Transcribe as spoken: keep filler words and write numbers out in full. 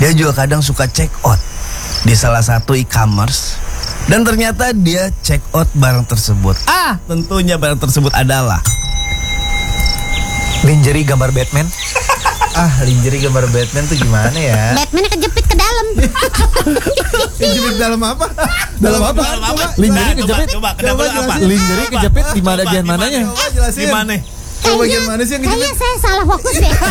Dia juga kadang suka check out di salah satu e-commerce, dan ternyata dia check out barang tersebut. Ah, tentunya barang tersebut adalah lingerie gambar Batman. Ah, lingerie gambar Batman tuh gimana ya? Batman kejepit ke dalam. Kejepit dalam apa? Dalam apa? Dalam apa? Lingerie Nah, kejepit. Coba, coba, coba, apa? Lingerie kejepit di mana bagian mananya? Coba jelasin. Di mana? Coba bagian mana sih yang Kayaknya kejepit? saya salah fokus ya.